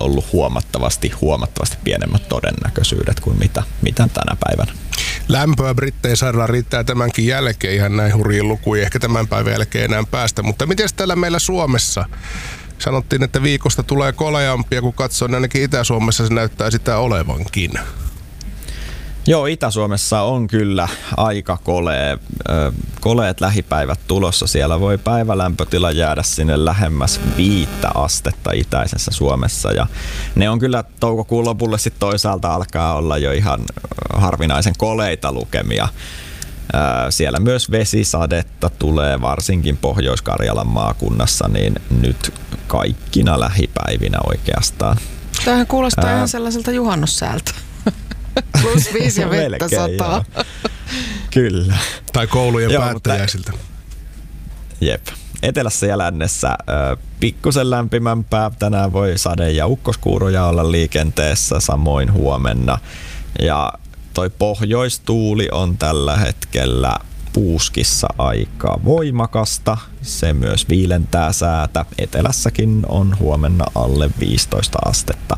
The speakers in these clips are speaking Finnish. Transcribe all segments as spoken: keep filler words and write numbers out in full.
ollut huomattavasti, huomattavasti pienemmät todennäköisyydet kuin mitä, mitä tänä päivänä. Lämpöä Brittein sairaalaan riittää tämänkin jälkeen ihan näin hurjiin lukuihin, ehkä tämän päivän jälkeen enää päästä. Mutta miten täällä meillä Suomessa? Sanottiin, että viikosta tulee koleampia, kun katsoo, niin ainakin Itä-Suomessa se näyttää sitä olevankin. Joo, Itä-Suomessa on kyllä aika kolee, koleet lähipäivät tulossa. Siellä voi päivälämpötila jäädä sinne lähemmäs viittä astetta itäisessä Suomessa. Ja ne on kyllä toukokuun lopulle sitten toisaalta alkaa olla jo ihan harvinaisen koleita lukemia. Siellä myös vesisadetta tulee, varsinkin Pohjois-Karjalan maakunnassa, niin nyt kaikkina lähipäivinä oikeastaan. Tämähän kuulostaa Ää... ihan sellaiselta juhannussäältä. Plus viisi ja vettä sataa. Kyllä. Tai koulujen päättäjäisiltä. Jep. Etelässä ja lännessä äh, pikkusen lämpimämpää. Tänään voi sade- ja ukkoskuuroja olla liikenteessä, samoin huomenna. Ja toi pohjoistuuli on tällä hetkellä Puuskissa aika voimakasta. Se myös viilentää säätä. Etelässäkin on huomenna alle viisitoista astetta.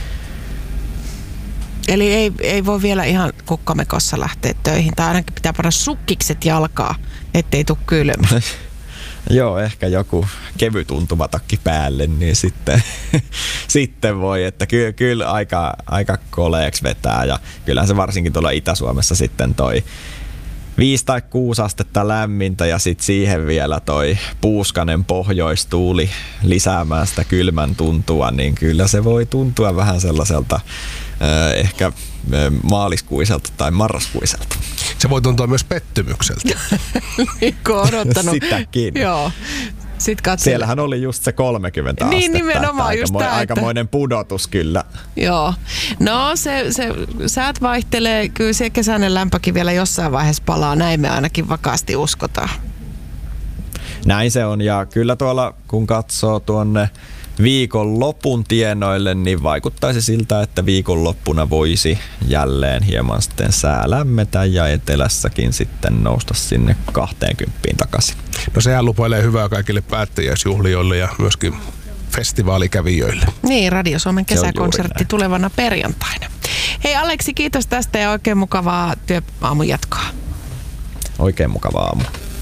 Eli ei, ei voi vielä ihan kukkamekossa lähteä töihin, tai ainakin pitää panna sukkikset jalkaa, ettei tule kylmä. Joo, ehkä joku kevyt untumatakki päälle, niin sitten, sitten voi, että kyllä, kyllä aika, aika koleeksi vetää, ja kyllähän se varsinkin tuolla Itä-Suomessa sitten toi viisi tai kuusi astetta lämmintä ja sitten siihen vielä toi puuskanen pohjoistuuli lisäämään sitä kylmän tuntua, niin kyllä se voi tuntua vähän sellaiselta äh, ehkä äh, maaliskuiselta tai marraskuiselta. Se voi tuntua myös pettymykseltä. Mikko on odottanut. Sitäkin. Joo. Siellähän oli just se kolmekymmentä niin, astetta. Nimenomaan just tämä. Aikamoinen pudotus kyllä. Joo. No se, se säät vaihtelee. Kyllä se kesäinen lämpökin vielä jossain vaiheessa palaa. Näin me ainakin vakaasti uskotaan. Näin se on. Ja kyllä tuolla kun katsoo tuonne viikonlopun tienoille, niin vaikuttaisi siltä, että viikonloppuna voisi jälleen hieman sitten sää lämmetä ja etelässäkin sitten nousta sinne kahteenkymppiin takaisin. No sehän lupailee hyvää kaikille päättäjäisjuhlijoille ja myöskin festivaalikävijöille. Niin, Radio Suomen kesäkonsertti tulevana perjantaina. Hei Aleksi, kiitos tästä ja oikein mukavaa työaamun jatkoa. Oikein mukavaa aamu.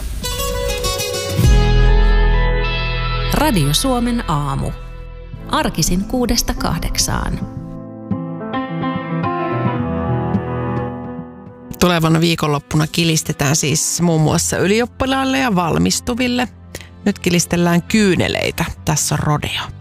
Radio Suomen aamu. Arkisin kuudesta kahdeksaan. Tulevana viikonloppuna kilistetään siis muun muassa ylioppilaille ja valmistuville. Nyt kilistellään kyyneleitä. Tässä on rodeo.